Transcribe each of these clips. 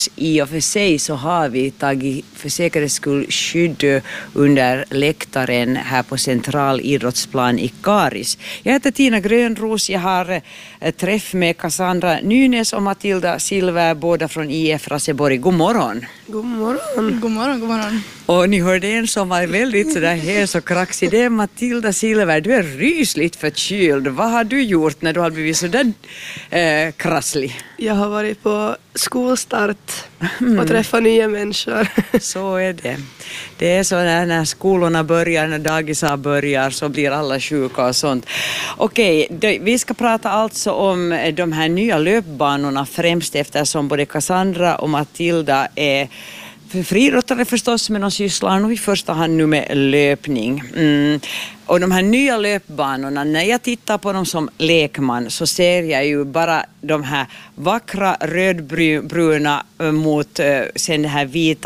I och för sig så har vi tagit för säkerhets skull skydd under läktaren här på Central idrottsplan i Karis. Jag heter Tina Grönros, jag har träff med Cassandra Nynäs och Matilda Silver, båda från IF Raseborg. God morgon. God morgon. God morgon, god morgon. Och ni hörde en som var väldigt sådär hes och kraxig. Det är Matilda Silver. Du är rysligt förkyld. Vad har du gjort när du har blivit sådär krasslig? Jag har varit på skolstart och träffat nya människor. Så är det. Det är så när skolorna börjar, när dagisar börjar så blir alla sjuka och sånt. Okej, vi ska prata alltså om de här nya löpbanorna främst eftersom både Cassandra och Matilda är friidrottare förstås, men de sysslar nog i första hand nu med löpning. Och de här nya löpbanorna, när jag tittar på dem som lekman så ser jag ju bara de här vackra rödbruna mot sen det här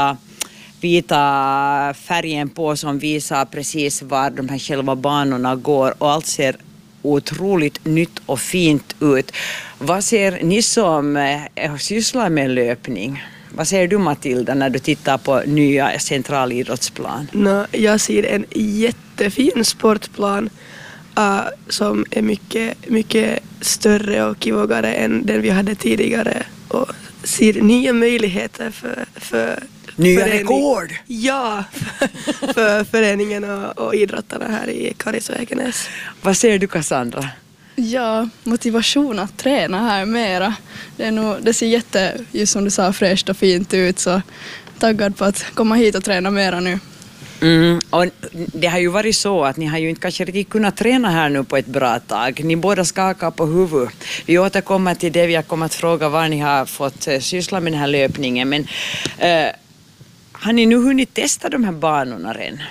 vita färgen på som visar precis var de här själva banorna går, och allt ser otroligt nytt och fint ut. Vad ser ni som sysslar med löpning? Vad säger du, Matilda, när du tittar på nya centralidrottsplan? Jag ser en jättefin sportplan som är mycket större och kivogare än den vi hade tidigare, och ser nya möjligheter för nya rekord! Ja, för föreningen och idrottarna här i Karis och Ekenäs. Vad säger du, Cassandra? Ja, motivation att träna här mera. Det ser just som du sa, fräscht och fint ut, så taggad på att komma hit och träna mera nu. Och det har ju varit så att ni har ju inte kanske riktigt kunnat träna här nu på ett bra tag. Ni båda skakar på huvud. Vi återkommer till det, vi kommer att fråga var ni har fått syssla med den här löpningen. Men har ni nu hunnit testa de här banorna än?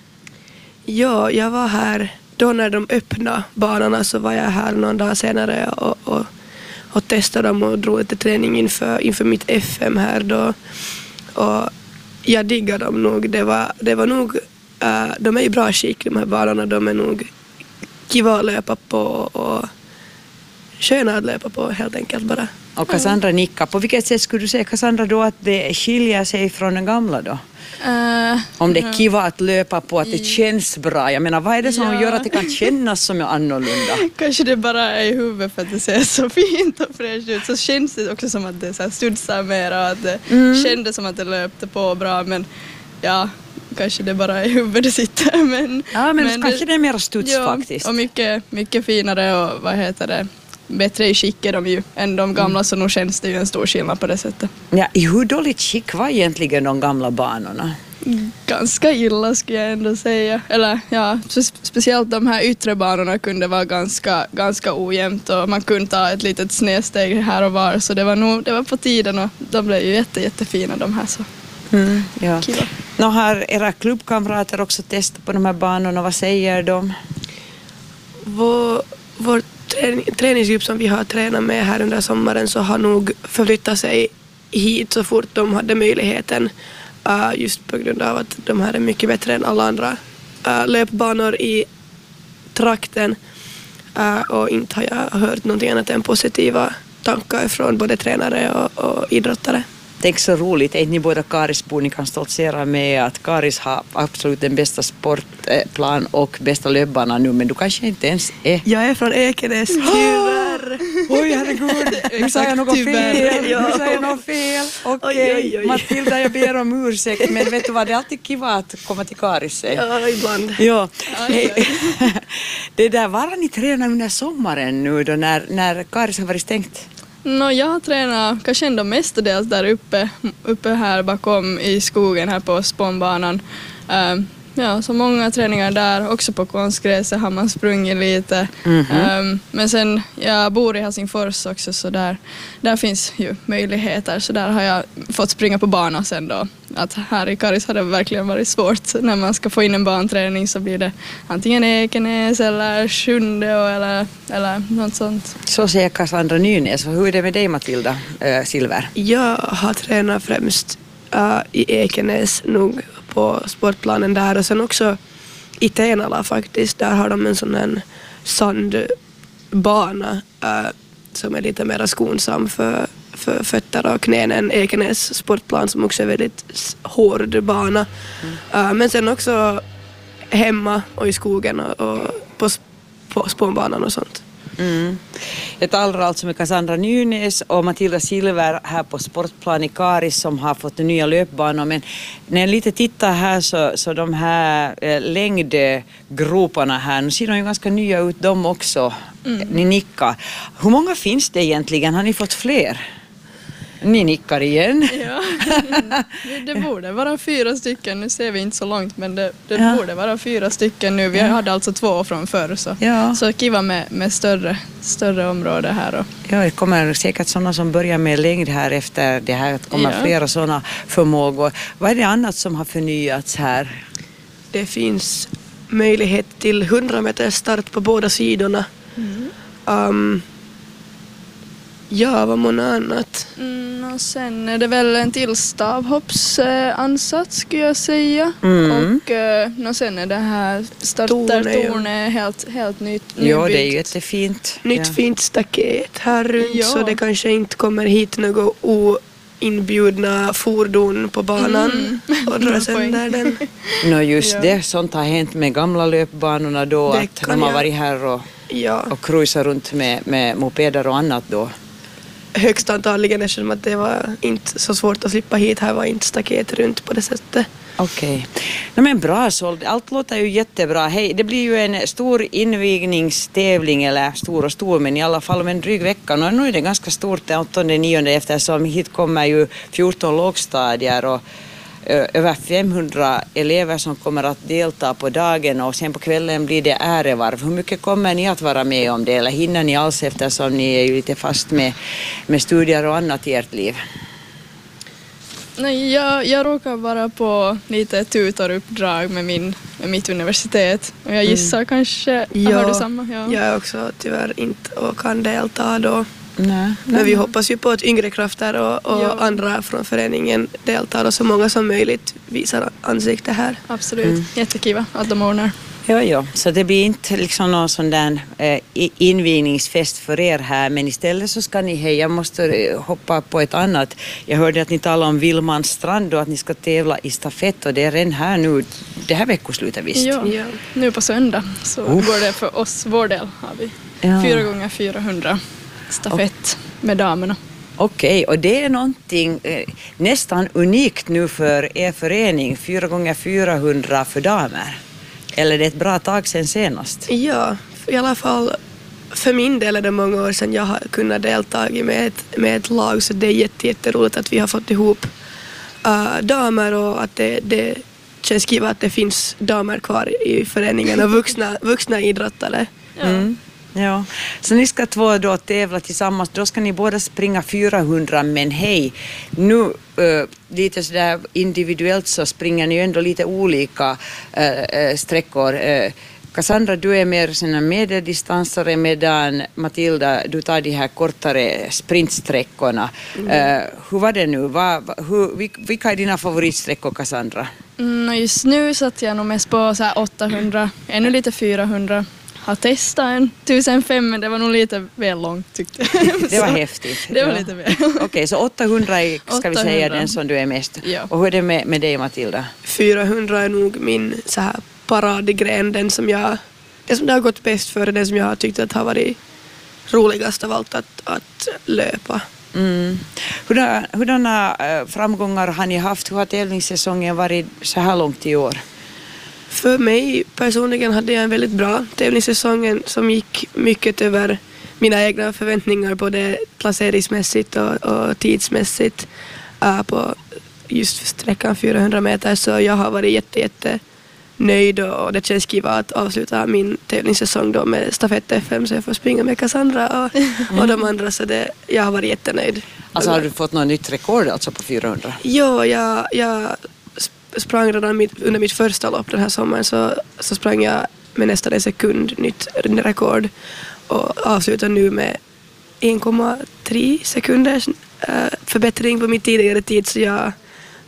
Ja, jag var här då när de öppnade banorna, så var jag här någon dag senare och testade dem och drog lite träning inför mitt FM här då. Och jag diggar dem nog. Det var nog, de är i bra skick de här banorna. De är nog kiva att löpa på och sköna att löpa på helt enkelt bara. Och Cassandra nickar. På vilket sätt skulle du säga, Cassandra, då att det skiljer sig från den gamla då? Om det är kiva att löpa på, att det känns bra. Jag menar, vad är det som gör att det kan kännas som är annorlunda? Kanske det bara är i huvudet för att det ser så fint och fräscht ut. Så känns det också som att det så här studsar mer och att det kändes som att det löpte på bra. Men ja, kanske det bara är i huvudet det sitter. Men kanske det är mer studs faktiskt. Och mycket finare och bättre i skick är de ju än de gamla, så nog känns det ju en stor skillnad på det sättet. Ja, i hur dåligt skick var egentligen de gamla banorna? Ganska illa skulle jag ändå säga. Eller ja, speciellt de här yttre banorna kunde vara ganska ojämnt och man kunde ta ett litet snedsteg här och var, så det var på tiden, och de blev ju jättefina de här, så. Ja. Nu har era klubbkamrater också testat på de här banorna. Vad säger de? Vår träningsgrupp som vi har tränat med här under sommaren så har nog förflyttat sig hit så fort de hade möjligheten, just på grund av att de här är mycket bättre än alla andra löpbanor i trakten, och inte har jag hört någonting annat än positiva tankar från både tränare och idrottare. Tänk så roligt, är ni båda Karisbor, ni kan stoltsera med att Karis har absolut den bästa sportplan och bästa löpbanan nu, men du kanske inte ens är. Jag är från Ekenäs, tyvärr. Oj, herregud, nu sa jag något fel. Okej. Matilda, jag ber om ursäkt, men vet du vad, det är alltid kiva att komma till Karis. Ja, ibland. Ja. Det där, var har ni tränat under sommaren nu då när Karis har varit stängt? Jag har tränat kanske ändå mestadels där uppe här bakom i skogen här på spånbanan. Så många träningar där, också på konstgräset har man sprungit lite. Men sen, jag bor i Helsingfors också, så där finns ju möjligheter, så där har jag fått springa på banan sen då. Att här i Karis har det verkligen varit svårt. När man ska få in en banträning så blir det antingen Ekenäs eller Sjundeå eller något sånt. Så säger Cassandra Nynäs. Hur är det med dig, Matilda Silver? Jag har tränat främst i Ekenäs nog på sportplanen där, och sen också i Tenala faktiskt. Där har de en sån här sandbana som är lite mer skonsam för fötter och knän än Ekenäs sportplan som också är väldigt hård bana. Men sen också hemma och i skogen och på spånbanan och sånt. Jag talar alltså med Cassandra Nynäs och Matilda Silver här på Sportplan i Karis som har fått nya löpbanor. Men när jag lite tittar här så de här längdgroparna här, nu ser de ju ganska nya ut de också. Ni nickar. Hur många finns det egentligen? Har ni fått fler? Ni nickar igen. Ja, det borde vara 4 stycken. Nu ser vi inte så långt, men det borde vara 4 stycken nu. Vi hade alltså 2 från förr, så kiva med större område här. Ja, det kommer säkert sådana som börjar med längd här efter det här. Det kommer flera sådana förmågor. Vad är det annat som har förnyats här? Det finns möjlighet till 100 meters start på båda sidorna. Ja, vad många annat? Och sen är det väl en till stavhoppsansats skulle jag säga. Och sen är det här startartornet helt nytt. Ja, det är jättefint. Nytt fint staket här runt så det kanske inte kommer hit några oinbjudna fordon på banan och dra sönder den. Just det, sånt har hänt med gamla löpbanorna då, det att de har varit här och cruisat runt med mopeder och annat då. Högst antagligen eftersom att det var inte så svårt att slippa hit. Här var inte staket runt på det sättet. Okej. Men bra så. Allt låter ju jättebra. Hej, det blir ju en stor invigningstävling, eller stor men i alla fall om en dryg vecka. Och nu är det ganska stort den 8-9 eftersom hit kommer ju 14 lågstadier och över 500 elever som kommer att delta på dagen och sen på kvällen blir det ärevarv. Hur mycket kommer ni att vara med om det eller hinner ni alls eftersom ni är ju lite fast med studier och annat i ert liv? Nej, jag råkar vara på lite tutoruppdrag med mitt universitet och jag gissar kanske har du samma? Ja. Jag är också tyvärr inte och kan delta då. Men vi hoppas ju på att yngre krafter och andra från föreningen deltar och så många som möjligt visar ansikte här. Absolut, jättekiva att de ordnar. Ja, så det blir inte liksom någon sån där invigningsfest för er här, men istället så ska ni, jag måste hoppa på ett annat. Jag hörde att ni talade om Vilmans strand och att ni ska tävla i stafett och det är redan här nu, det här veckoslutet visst? Ja, nu på söndag så går det för oss, vår del har vi 4x400 stafett med damerna. Okej, och det är någonting nästan unikt nu för er förening, 4x400 för damer. Eller det är ett bra tag sedan senast? Ja, i alla fall för min del är det många år sedan jag har kunnat delta med ett lag så det är jätteroligt att vi har fått ihop damer och att det känns kul att det finns damer kvar i föreningen och vuxna idrottare. Ja, så ni ska två då tävla tillsammans, då ska ni båda springa 400 men hej, nu lite sådär individuellt så springer ni ju ändå lite olika sträckor. Cassandra, du är mer såna medeldistansare medan Matilda, du tar de här kortare sprintsträckorna. Hur var det nu? Vilka är dina favoritsträckor, Cassandra? Just nu satt jag nog mest på så här 800, ännu lite 400. Har testat en 1005 men det var nog lite väl långt tyckte jag. Det var häftigt. Det var lite väl. Okej, så 800 ska vi säga den som du är mest. Ja. Och hur är det med dig, Matilda? 400 är nog min så här paradgren, det som det har gått bäst för, den som jag har tyckt att har varit roligast av allt att löpa. Hurdana framgångar har ni haft? Hur har tävlingssäsongen varit så här långt i år? För mig personligen hade jag en väldigt bra tävlingssäsong som gick mycket över mina egna förväntningar både placeringsmässigt och tidsmässigt på just sträckan 400 meter så jag har varit jätte nöjd och det känns kul att avsluta min tävlingssäsong då med stafett FM så jag får springa med Cassandra och de andra så jag har varit jättenöjd. Alltså har du fått något nytt rekord alltså på 400? Ja, jag sprang redan under mitt första lopp den här sommaren så sprang jag med nästan en sekund nytt rekord och avslutar nu med 1,3 sekunders förbättring på min tidigare tid så jag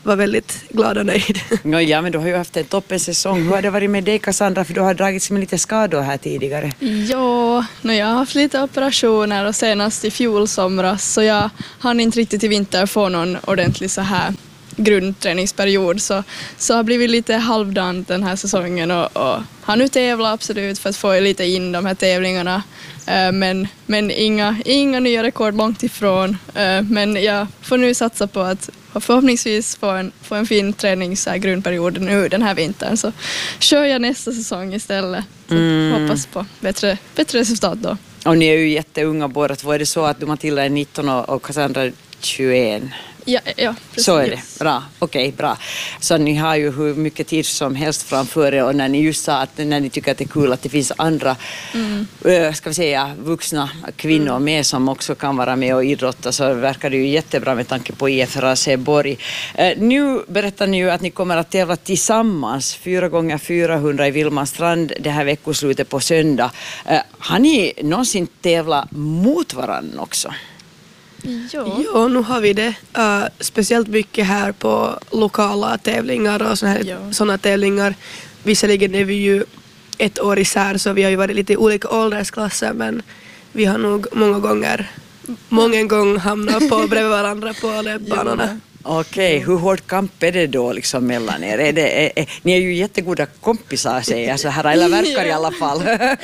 var väldigt glad och nöjd. Ja, men du har ju haft en toppensäsong. Hur har det varit med dig, Cassandra? För du har dragits med lite skador här tidigare. Ja, jag har haft lite operationer och senast i fjol somras så jag hann inte riktigt i vinter få någon ordentlig så här grundträningsperiod så har blivit lite halvdant den här säsongen och har nu tävlat absolut för att få lite in de här tävlingarna men inga nya rekord långt ifrån men jag får nu satsa på att förhoppningsvis få en fin träningsgrundperiod nu den här vintern så kör jag nästa säsong istället så hoppas på bättre resultat då. Och ni är ju jätteunga båda två. Är det så att du, Matilda, är 19 och Cassandra 21? Ja, precis. Så är det. Bra. Okej, bra. Så ni har ju hur mycket tid som helst framför er och när ni just sa att när ni tycker att det är kul att det finns andra ska vi säga vuxna kvinnor med som också kan vara med och idrotta så verkar det ju jättebra med tanke på IFRAC Borg. Nu berättar ni ju att ni kommer att tävla tillsammans 4x400 i Vilmanstrand det här veckoslutet på söndag. Har ni någonsin tävlat mot varandra också? Ja, nu har vi det. Speciellt mycket här på lokala tävlingar och såna tävlingar. Visserligen är vi ju ett år isär så vi har ju varit lite i olika åldersklasser men vi har nog många gånger hamnat bredvid varandra på löpbanorna. Okej, hur hård kamp är det då liksom mellan er? Ni är ju jättegoda kompisar säger jag så här, eller verkar i alla fall.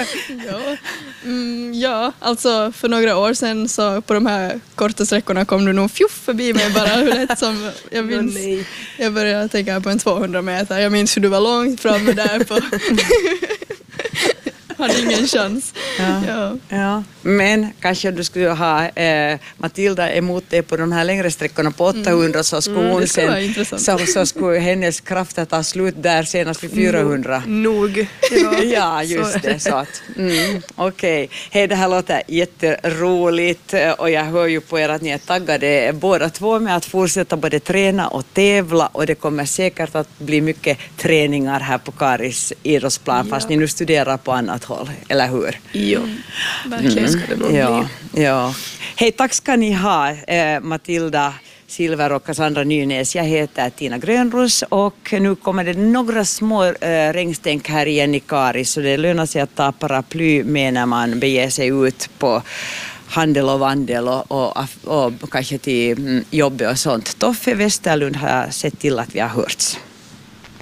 Ja, alltså för några år sedan så på de här korta sträckorna kom du nog förbi mig bara hur lätt som jag minns. Jag började tänka på en 200 meter. Jag minns hur du var långt framme där på hade ingen chans. Ja. Men kanske du skulle ha Matilda emot det på de här längre sträckorna på 800 så skulle hon så skulle hennes krafter ta slut där senast vid 400. Nog. Ja, just det. Så att, okej. Hej, det här låter jätteroligt och jag hör ju på er att ni är taggade båda två med att fortsätta både träna och tävla och det kommer säkert att bli mycket träningar här på Karis idrottsplan fast ni nu studerar på annat håll, eller hur? Jo, verkligen ska det nog bli. Ja. Hej, tack ska ni ha, Matilda Silver och Cassandra Nynäs. Jag heter Tina Grönros och nu kommer det några små regnstänk här igen i Karis så det lönar sig att ta paraply med när man beger sig ut på handel och vandel och kanske till jobbet och sånt. Toffe Westerlund har sett till att vi har hörts.